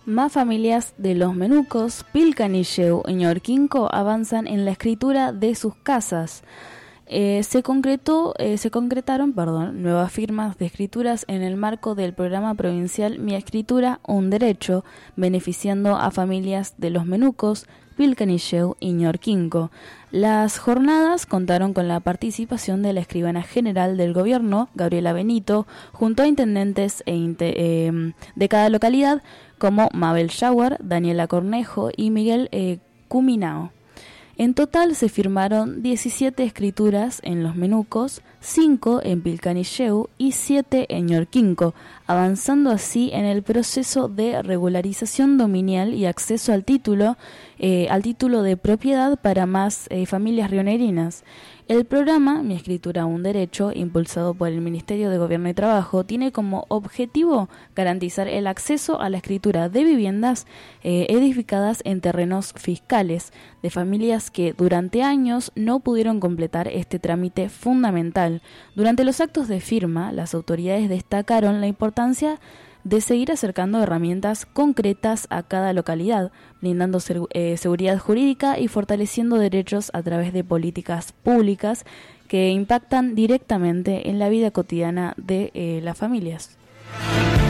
Más familias de los Menucos, Pilcanilleu y Ñorquinco avanzan en la escritura de sus casas. Se concretaron nuevas firmas de escrituras en el marco del programa provincial Mi Escritura, un Derecho, beneficiando a familias de los Menucos, Pilcanilleu y Ñorquinco. Las jornadas contaron con la participación de la escribana general del gobierno, Gabriela Benito, junto a intendentes de cada localidad como Mabel Schauer, Daniela Cornejo y Miguel Cuminao. En total se firmaron 17 escrituras en los Menucos, 5 en Pilcanilleu y 7 en Ñorquinco, avanzando así en el proceso de regularización dominial y acceso al título de propiedad para más familias rionegrinas. El programa Mi Escritura, un Derecho, impulsado por el Ministerio de Gobierno y Trabajo, tiene como objetivo garantizar el acceso a la escritura de viviendas edificadas en terrenos fiscales de familias que durante años no pudieron completar este trámite fundamental. Durante los actos de firma, las autoridades destacaron la importancia de seguir acercando herramientas concretas a cada localidad, brindando seguridad jurídica y fortaleciendo derechos a través de políticas públicas que impactan directamente en la vida cotidiana de las familias.